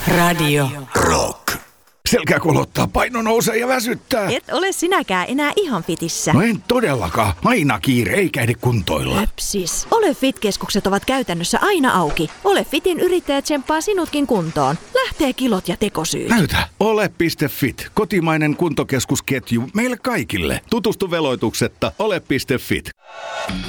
Radio Rock. Selkä kolottaa, paino nousee ja väsyttää. Et ole sinäkään enää ihan fitissä. No en todellakaan. Aina kiire, eikä ehdi kuntoilla. Höpsis. Ole Fit-keskukset ovat käytännössä aina auki. Ole Fitin yrittäjä tsemppaa sinutkin kuntoon. Lähtee kilot ja tekosyyt. Näytä. Ole.fit. Kotimainen kuntokeskusketju meille kaikille. Tutustu veloituksetta. Ole.fit.